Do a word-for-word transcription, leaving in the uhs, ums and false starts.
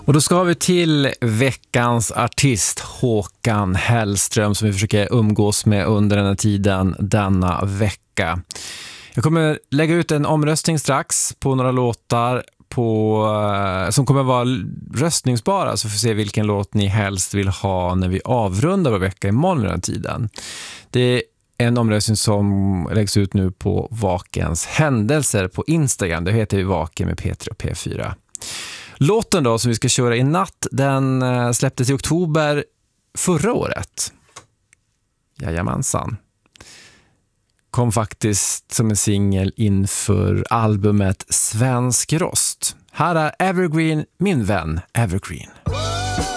Och då ska vi till veckans artist Håkan Hellström som vi försöker umgås med under den här tiden denna vecka. Jag kommer lägga ut en omröstning strax på några låtar på, som kommer vara röstningsbara, så får vi se vilken låt ni helst vill ha när vi avrundar vår vecka imorgon den här tiden. Det är en omröstning som läggs ut nu på Vakens händelser på Instagram. Det heter ju Vaken med P tre och P fyra. Låten då som vi ska köra i natt, den släpptes i oktober förra året. Jajamensan. Kom faktiskt som en singel inför albumet Svensk Rost. Här är Evergreen, min vän Evergreen.